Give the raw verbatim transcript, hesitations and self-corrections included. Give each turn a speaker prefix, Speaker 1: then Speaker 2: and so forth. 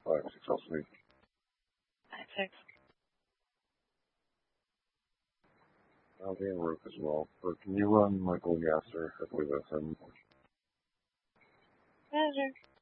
Speaker 1: five six L C.
Speaker 2: Five six.
Speaker 1: I'll be en route as well. But can you run Michael Gasser? I believe that's him.
Speaker 2: Pleasure.